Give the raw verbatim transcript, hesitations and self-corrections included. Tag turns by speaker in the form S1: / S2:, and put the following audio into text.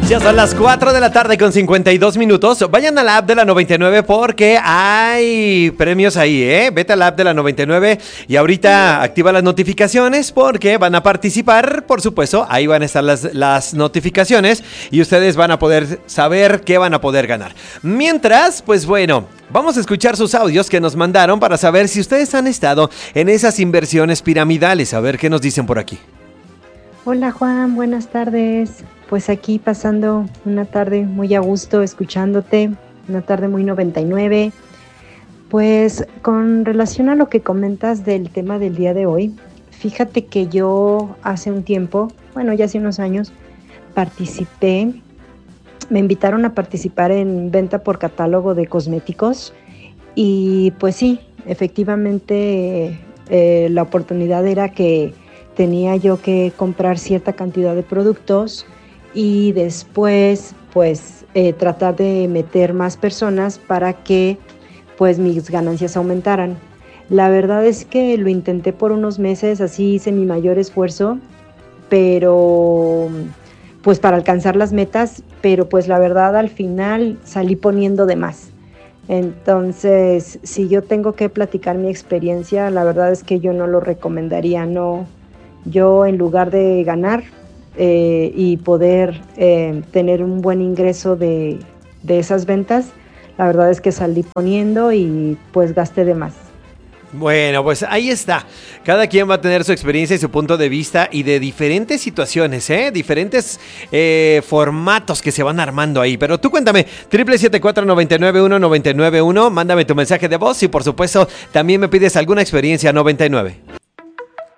S1: Ya son las cuatro de la tarde con cincuenta y dos minutos. Vayan a la app de la noventa y nueve porque hay premios ahí, ¿eh? Vete a la app de la noventa y nueve y ahorita activa las notificaciones porque van a participar, por supuesto. Ahí van a estar las, las notificaciones y ustedes van a poder saber qué van a poder ganar. Mientras, pues bueno, vamos a escuchar sus audios que nos mandaron para saber si ustedes han estado en esas inversiones piramidales. A ver qué nos dicen por aquí.
S2: Hola Juan, buenas tardes. Pues aquí pasando una tarde muy a gusto escuchándote, una tarde muy noventa y nueve. Pues con relación a lo que comentas del tema del día de hoy, fíjate que yo hace un tiempo, bueno ya hace unos años, participé, me invitaron a participar en venta por catálogo de cosméticos y pues sí, efectivamente eh, la oportunidad era que tenía yo que comprar cierta cantidad de productos y después pues eh, tratar de meter más personas para que pues mis ganancias aumentaran. La verdad es que lo intenté por unos meses, así hice mi mayor esfuerzo, pero pues para alcanzar las metas, pero pues la verdad al final salí poniendo de más. Entonces, si yo tengo que platicar mi experiencia, la verdad es que yo no lo recomendaría, no. Yo en lugar de ganar eh, y poder eh, tener un buen ingreso de, de esas ventas, la verdad es que salí poniendo y pues gasté de más.
S1: Bueno, pues ahí está. Cada quien va a tener su experiencia y su punto de vista y de diferentes situaciones, ¿eh? Diferentes eh, formatos que se van armando ahí. Pero tú cuéntame, triple siete cuatro nueve nueve uno nueve nueve uno, mándame tu mensaje de voz y por supuesto también me pides alguna experiencia noventa y nueve.